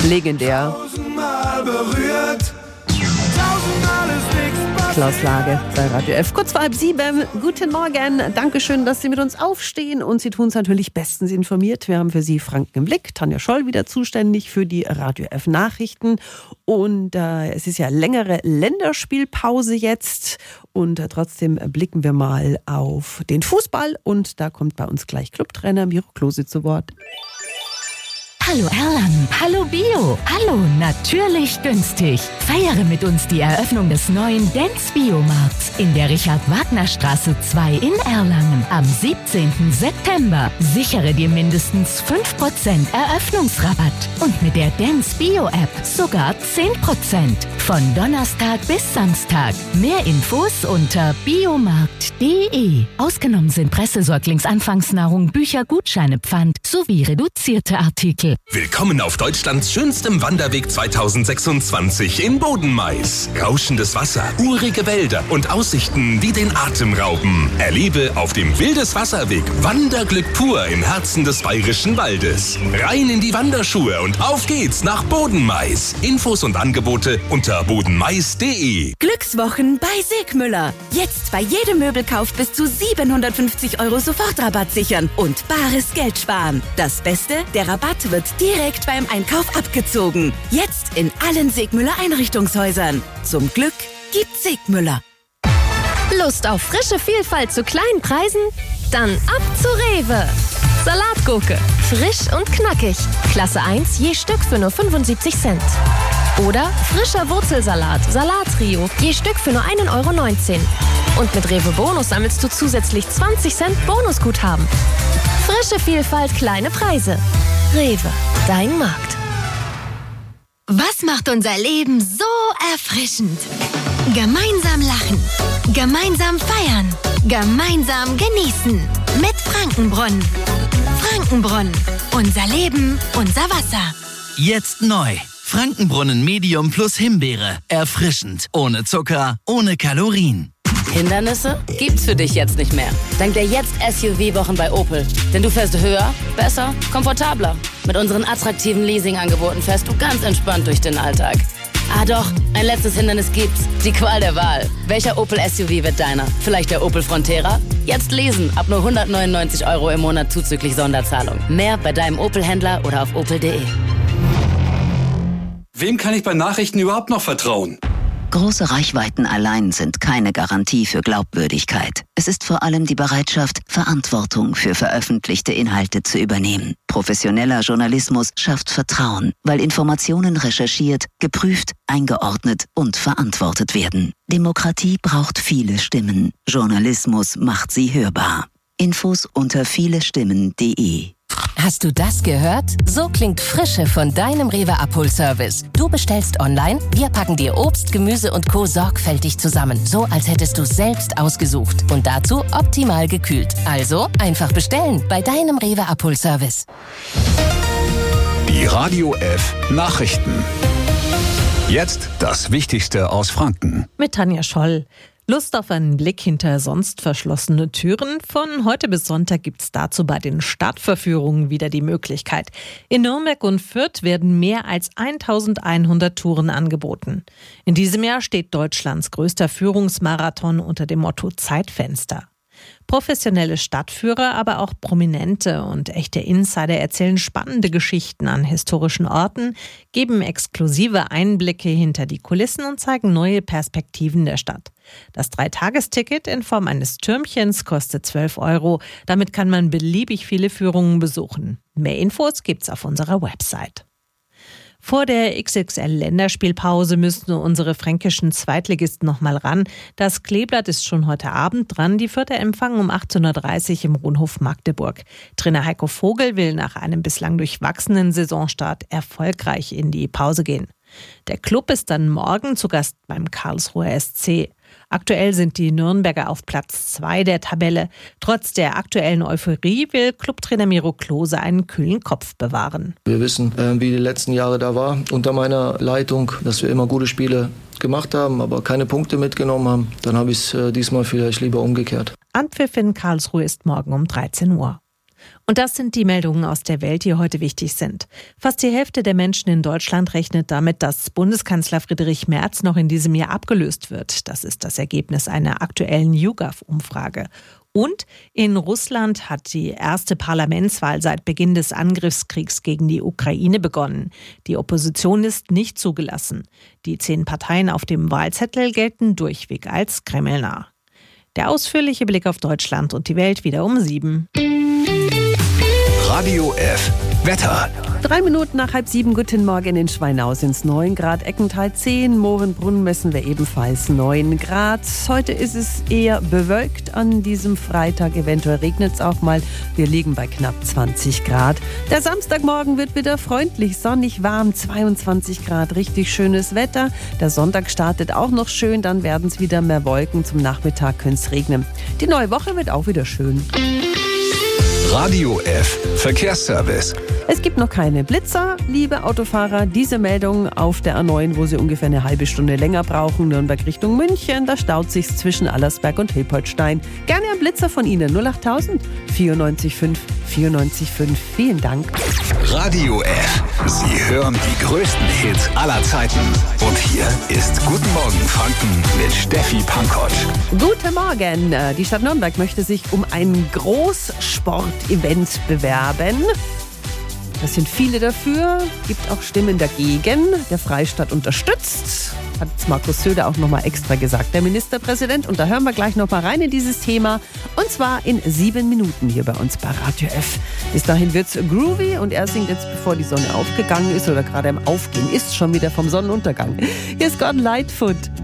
Legendär. Klaus Lage bei Radio F. Kurz vor 6:30. Guten Morgen. Dankeschön, dass Sie mit uns aufstehen. Und Sie tun es natürlich bestens informiert. Wir haben für Sie Franken im Blick. Tanja Scholl wieder zuständig für die Radio F Nachrichten. Und es ist ja längere Länderspielpause jetzt. Und trotzdem blicken wir mal auf den Fußball. Und da kommt bei uns gleich Clubtrainer Miro Klose zu Wort. Hallo Erlangen, hallo Bio, hallo natürlich günstig. Feiere mit uns die Eröffnung des neuen Dance Biomarkts in der Richard-Wagner-Straße 2 in Erlangen am 17. September. Sichere dir mindestens 5% Eröffnungsrabatt und mit der Dance Bio App sogar 10%. Von Donnerstag bis Samstag. Mehr Infos unter biomarkt.de. Ausgenommen sind Pressesäuglingsanfangsnahrung, Bücher, Gutscheine, Pfand sowie reduzierte Artikel. Willkommen auf Deutschlands schönstem Wanderweg 2026 in Bodenmais. Rauschendes Wasser, urige Wälder und Aussichten, die den Atem rauben. Erlebe auf dem Wildeswasserweg Wanderglück pur im Herzen des Bayerischen Waldes. Rein in die Wanderschuhe und auf geht's nach Bodenmais. Infos und Angebote unter bodenmais.de. Glückswochen bei Segmüller. Jetzt bei jedem Möbelkauf bis zu 750 € Sofortrabatt sichern und bares Geld sparen. Das Beste, der Rabatt wird direkt beim Einkauf abgezogen. Jetzt in allen Segmüller Einrichtungshäusern. Zum Glück gibt's Segmüller. Lust auf frische Vielfalt zu kleinen Preisen? Dann ab zu Rewe. Salatgurke, frisch und knackig. Klasse 1 je Stück für nur 75 Cent. Oder frischer Wurzelsalat, Salattrio, je Stück für nur 1,19 €. Und mit Rewe Bonus sammelst du zusätzlich 20 Cent Bonusguthaben. Frische Vielfalt, kleine Preise. Rewe, dein Markt. Was macht unser Leben so erfrischend? Gemeinsam lachen, gemeinsam feiern, gemeinsam genießen. Mit Frankenbrunnen. Frankenbrunnen. Unser Leben, unser Wasser. Jetzt neu. Frankenbrunnen Medium plus Himbeere. Erfrischend. Ohne Zucker, ohne Kalorien. Hindernisse gibt's für dich jetzt nicht mehr. Dank der Jetzt-SUV-Wochen bei Opel. Denn du fährst höher, besser, komfortabler. Mit unseren attraktiven Leasing-Angeboten fährst du ganz entspannt durch den Alltag. Ah doch, ein letztes Hindernis gibt's. Die Qual der Wahl. Welcher Opel-SUV wird deiner? Vielleicht der Opel Frontera? Jetzt lesen, ab nur 199 € im Monat zuzüglich Sonderzahlung. Mehr bei deinem Opel-Händler oder auf opel.de. Wem kann ich bei Nachrichten überhaupt noch vertrauen? Große Reichweiten allein sind keine Garantie für Glaubwürdigkeit. Es ist vor allem die Bereitschaft, Verantwortung für veröffentlichte Inhalte zu übernehmen. Professioneller Journalismus schafft Vertrauen, weil Informationen recherchiert, geprüft, eingeordnet und verantwortet werden. Demokratie braucht viele Stimmen. Journalismus macht sie hörbar. Infos unter vielestimmen.de. Hast du das gehört? So klingt Frische von deinem Rewe Abholservice. Du bestellst online, wir packen dir Obst, Gemüse und Co. sorgfältig zusammen. So, als hättest du selbst ausgesucht. Und dazu optimal gekühlt. Also einfach bestellen bei deinem Rewe Abholservice. Die Radio F Nachrichten. Jetzt das Wichtigste aus Franken. Mit Tanja Scholl. Lust auf einen Blick hinter sonst verschlossene Türen? Von heute bis Sonntag gibt's dazu bei den Stadtverführungen wieder die Möglichkeit. In Nürnberg und Fürth werden mehr als 1100 Touren angeboten. In diesem Jahr steht Deutschlands größter Führungsmarathon unter dem Motto Zeitfenster. Professionelle Stadtführer, aber auch Prominente und echte Insider erzählen spannende Geschichten an historischen Orten, geben exklusive Einblicke hinter die Kulissen und zeigen neue Perspektiven der Stadt. Das 3-Tagesticket in Form eines Türmchens kostet 12 €. Damit kann man beliebig viele Führungen besuchen. Mehr Infos gibt's auf unserer Website. Vor der XXL-Länderspielpause müssen unsere fränkischen Zweitligisten noch mal ran. Das Kleeblatt ist schon heute Abend dran. Die Fürther empfangen um 18:30 im Ronhof Magdeburg. Trainer Heiko Vogel will nach einem bislang durchwachsenen Saisonstart erfolgreich in die Pause gehen. Der Klub ist dann morgen zu Gast beim Karlsruher SC. Aktuell sind die Nürnberger auf Platz 2 der Tabelle. Trotz der aktuellen Euphorie will Clubtrainer Miro Klose einen kühlen Kopf bewahren. Wir wissen, wie die letzten Jahre da war unter meiner Leitung, dass wir immer gute Spiele gemacht haben, aber keine Punkte mitgenommen haben. Dann habe ich es diesmal vielleicht lieber umgekehrt. Anpfiff in Karlsruhe ist morgen um 13 Uhr. Und das sind die Meldungen aus der Welt, die heute wichtig sind. Fast die Hälfte der Menschen in Deutschland rechnet damit, dass Bundeskanzler Friedrich Merz noch in diesem Jahr abgelöst wird. Das ist das Ergebnis einer aktuellen YouGov-Umfrage. Und in Russland hat die erste Parlamentswahl seit Beginn des Angriffskriegs gegen die Ukraine begonnen. Die Opposition ist nicht zugelassen. Die 10 Parteien auf dem Wahlzettel gelten durchweg als kremlnah. Der ausführliche Blick auf Deutschland und die Welt wieder um 7. Radio F. Wetter. 3 Minuten nach 6:30, guten Morgen in Schweinau sind es 9 Grad, Eckental 10, Mohrenbrunn messen wir ebenfalls 9 Grad. Heute ist es eher bewölkt an diesem Freitag, eventuell regnet es auch mal. Wir liegen bei knapp 20 Grad. Der Samstagmorgen wird wieder freundlich, sonnig, warm, 22 Grad, richtig schönes Wetter. Der Sonntag startet auch noch schön, dann werden es wieder mehr Wolken, zum Nachmittag könnte es regnen. Die neue Woche wird auch wieder schön. Radio F. Verkehrsservice. Es gibt noch keine Blitzer, liebe Autofahrer. Diese Meldung auf der A9, wo Sie ungefähr eine halbe Stunde länger brauchen, Nürnberg Richtung München, da staut sich's zwischen Allersberg und Hilpoltstein. Gerne ein Blitzer von Ihnen, 08000 94 5 94 5. Vielen Dank. Radio F. Sie hören die größten Hits aller Zeiten. Und hier ist Guten Morgen Franken mit Steffi Pankotsch. Guten Morgen. Die Stadt Nürnberg möchte sich um ein Großsport-Event bewerben. Das sind viele dafür, gibt auch Stimmen dagegen. Der Freistaat unterstützt, hat jetzt Markus Söder auch nochmal extra gesagt, der Ministerpräsident. Und da hören wir gleich nochmal rein in dieses Thema. Und zwar in 7 Minuten hier bei uns bei Radio F. Bis dahin wird's groovy und er singt jetzt, bevor die Sonne aufgegangen ist oder gerade am Aufgehen ist, schon wieder vom Sonnenuntergang. Hier ist Gordon Lightfoot.